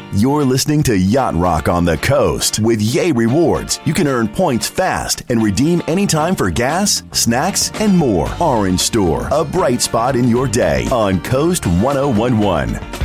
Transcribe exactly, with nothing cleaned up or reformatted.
You're listening to Yacht Rock on the Coast. With Yay Rewards, you can earn points fast and redeem anytime for gas, snacks, and more. Orange Store, a bright spot in your day on Coast ten eleven.